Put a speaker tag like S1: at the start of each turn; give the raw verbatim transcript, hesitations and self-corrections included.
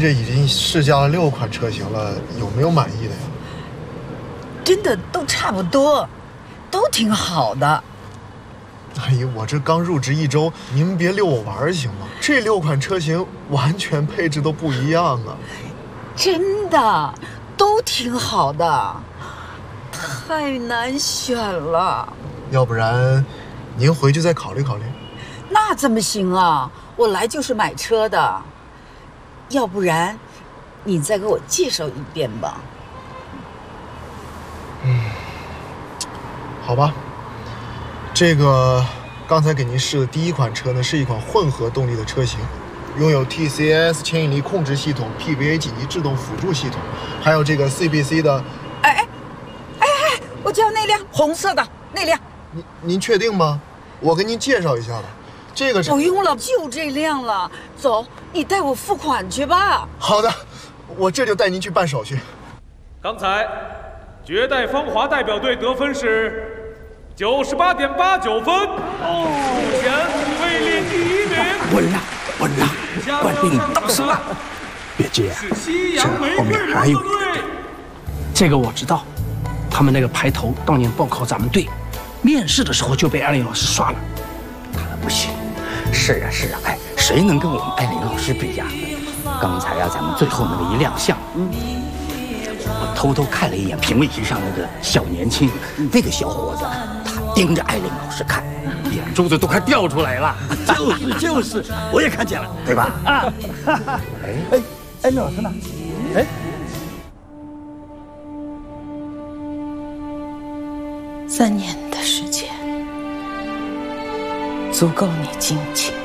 S1: 这已经试驾了六款车型了，有没有满意的呀？
S2: 真的都差不多，都挺好的。
S1: 哎呀，我这刚入职一周，您别溜我玩行吗？这六款车型完全配置都不一样啊！
S2: 真的，都挺好的，太难选了。
S1: 要不然，您回去再考虑考虑。
S2: 那怎么行啊？我来就是买车的。要不然，你再给我介绍一遍吧。
S1: 嗯，好吧。这个刚才给您试的第一款车呢，是一款混合动力的车型，拥有 T C S 牵引力控制系统、P B A 紧急制动辅助系统，还有这个 C B C 的。
S2: 哎哎哎哎，我就要那辆红色的那辆。
S1: 您您确定吗？我给您介绍一下吧。这个是
S2: 不用了，就这辆了。走，你带我付款去吧。
S1: 好的，我这就带您去办手续。
S3: 刚才绝代芳华代表队得分是九十八点八九分，目前位列第一名。
S4: 稳了，稳了，官兵到手了。别急啊，这后面还有一个队。这个我知道，他们那个排头当年报考咱们队，面试的时候就被艾琳老师刷了。
S5: 他不行。是啊是啊，哎，谁能跟我们艾琳老师比呀？刚才啊，咱们最后那个一亮相，嗯，我偷偷看了一眼评委席上那个小年轻，那个小伙子，他盯着艾琳老师看，眼珠子都快掉出来了。
S4: 就是就是，我也看见了，对吧？啊，哎哎，艾琳老师呢？哎，
S6: 三年的时间。足够你惊奇。